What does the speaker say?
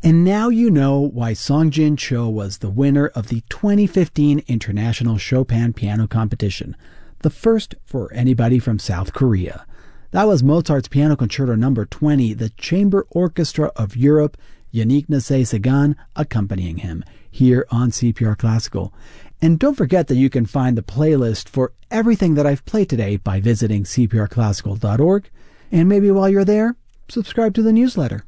And now you know why Songjin Cho was the winner of the 2015 International Chopin Piano Competition, the first for anybody from South Korea. That was Mozart's Piano Concerto No. 20, the Chamber Orchestra of Europe, Yannick Nassé-Sagan, accompanying him here on CPR Classical. And don't forget that you can find the playlist for everything that I've played today by visiting cprclassical.org. And maybe while you're there, subscribe to the newsletter.